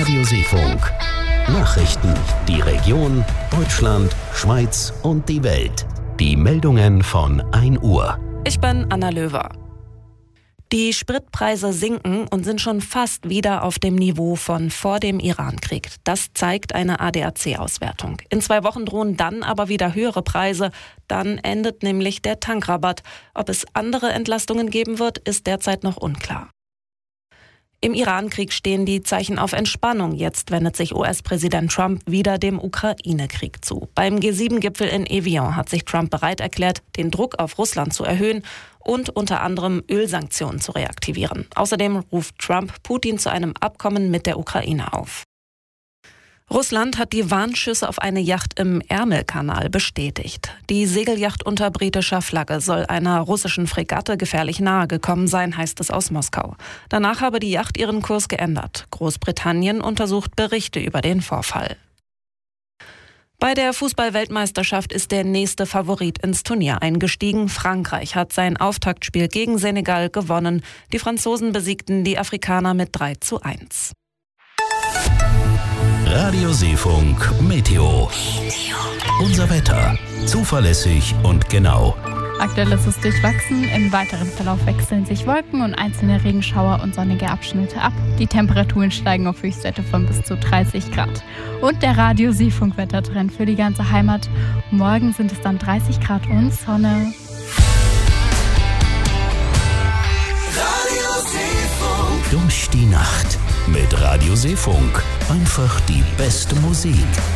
Radio Seefunk. Nachrichten, die Region, Deutschland, Schweiz und die Welt. Die Meldungen von 1 Uhr. Ich bin Anna Löwer. Die Spritpreise sinken und sind schon fast wieder auf dem Niveau von vor dem Irankrieg. Das zeigt eine ADAC-Auswertung. In 2 Wochen drohen dann aber wieder höhere Preise. Dann endet nämlich der Tankrabatt. Ob es andere Entlastungen geben wird, ist derzeit noch unklar. Im Irankrieg stehen die Zeichen auf Entspannung. Jetzt wendet sich US-Präsident Trump wieder dem Ukraine-Krieg zu. Beim G7-Gipfel in Evian hat sich Trump bereit erklärt, den Druck auf Russland zu erhöhen und unter anderem Ölsanktionen zu reaktivieren. Außerdem ruft Trump Putin zu einem Abkommen mit der Ukraine auf. Russland hat die Warnschüsse auf eine Yacht im Ärmelkanal bestätigt. Die Segelyacht unter britischer Flagge soll einer russischen Fregatte gefährlich nahe gekommen sein, heißt es aus Moskau. Danach habe die Yacht ihren Kurs geändert. Großbritannien untersucht Berichte über den Vorfall. Bei der Fußball-Weltmeisterschaft ist der nächste Favorit ins Turnier eingestiegen. Frankreich hat sein Auftaktspiel gegen Senegal gewonnen. Die Franzosen besiegten die Afrikaner mit 3:1. Radio Seefunk Meteo. Unser Wetter. Zuverlässig und genau. Aktuell ist es durchwachsen. Im weiteren Verlauf wechseln sich Wolken und einzelne Regenschauer und sonnige Abschnitte ab. Die Temperaturen steigen auf Höchstwerte von bis zu 30 Grad. Und der Radio Seefunk Wettertrend für die ganze Heimat. Morgen sind es dann 30 Grad und Sonne. Radio Seefunk. Durch die Nacht mit Radio Seefunk. Einfach die beste Musik.